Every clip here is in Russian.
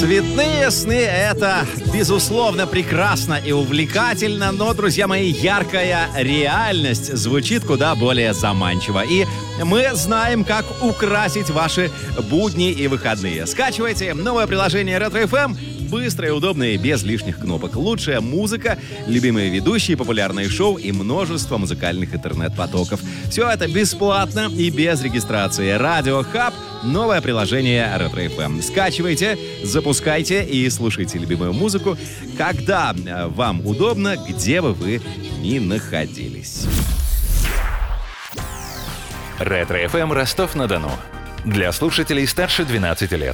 Цветные сны — это, безусловно, прекрасно и увлекательно, но, друзья мои, яркая реальность звучит куда более заманчиво. И мы знаем, как украсить ваши будни и выходные. Скачивайте новое приложение Retro FM. Быстро и удобно и без лишних кнопок. Лучшая музыка, любимые ведущие, популярные шоу и множество музыкальных интернет-потоков. Все это бесплатно и без регистрации. Радио Хаб — новое приложение Retro FM. Скачивайте, запускайте и слушайте любимую музыку, когда вам удобно, где бы вы ни находились. Retro FM Ростов-на-Дону. Для слушателей старше 12 лет.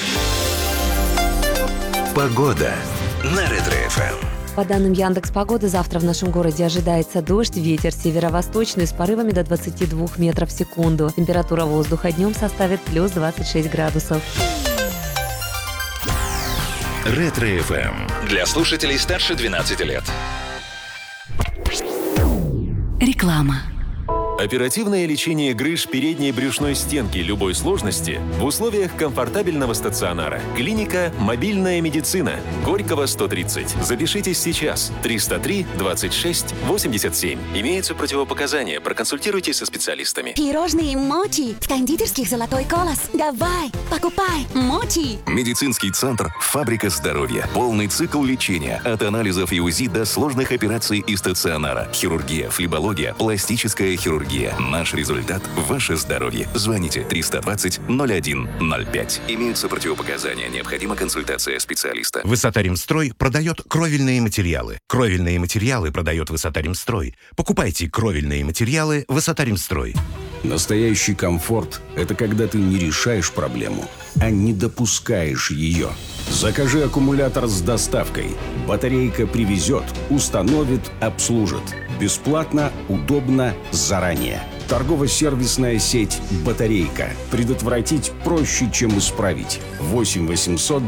Погода на Ретро-ФМ. По данным Яндекс.Погоды, завтра в нашем городе ожидается дождь, ветер северо-восточный с порывами до 22 метров в секунду. Температура воздуха днем составит плюс 26 градусов. Ретро-ФМ. Для слушателей старше 12 лет. Реклама. Оперативное лечение грыж передней брюшной стенки любой сложности в условиях комфортабельного стационара. Клиника «Мобильная медицина». Горького, 130. Запишитесь сейчас. 303 26 87. Имеются противопоказания. Проконсультируйтесь со специалистами. Пирожные Мочи в кондитерских «Золотой колос». Давай, покупай Мочи. Медицинский центр «Фабрика здоровья». Полный цикл лечения. От анализов и УЗИ до сложных операций и стационара. Хирургия, флебология, пластическая хирургия. Наш результат – ваше здоровье. Звоните 320 01 05. Имеются противопоказания. Необходима консультация специалиста. Высота-Ремстрой продает кровельные материалы. Кровельные материалы продает Высота-Ремстрой. Покупайте кровельные материалы Высота-Ремстрой. Настоящий комфорт – это когда ты не решаешь проблему, а не допускаешь ее. Закажи аккумулятор с доставкой. Батарейка привезет, установит, обслужит. Бесплатно, удобно, заранее. Торгово-сервисная сеть «Батарейка». Предотвратить проще, чем исправить. 8 800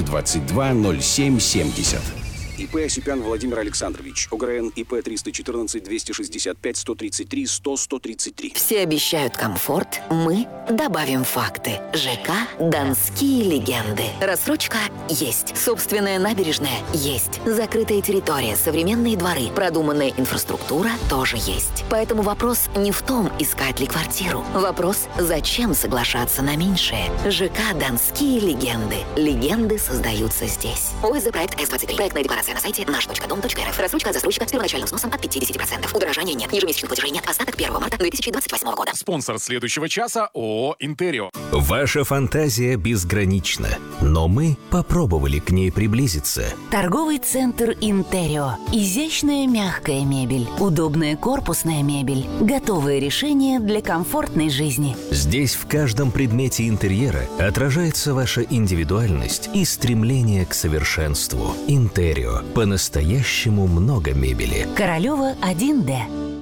222 07 70. ИП Осипян Владимир Александрович. ОГРН ИП 314 265 133 100 133. Все обещают комфорт, мы добавим факты. ЖК «Донские легенды». Рассрочка есть. Собственная набережная есть. Закрытая территория, современные дворы, продуманная инфраструктура тоже есть. Поэтому вопрос не в том, искать ли квартиру. Вопрос, зачем соглашаться на меньшее. ЖК «Донские легенды». Легенды создаются здесь. ОСЗ проект С-23. Проектная декларация на сайте наш.дом.рф. Рассрочка от застройщика с первоначальным взносом от 50%. Удорожания нет. Ежемесячных платежей нет. Остаток 1 марта 2028 года. Спонсор следующего часа ООО «Интерио». Ваша фантазия безгранична, но мы попробовали к ней приблизиться. Торговый центр «Интерио». Изящная мягкая мебель, удобная корпусная мебель, готовые решения для комфортной жизни. Здесь в каждом предмете интерьера отражается ваша индивидуальность и стремление к совершенству. «Интерио». По-настоящему много мебели. Королева 1Д.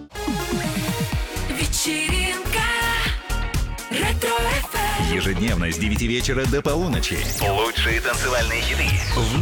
Вечеринка Ретро-ФМ. Ежедневно с 9 вечера до полуночи. Лучшие танцевальные хиты в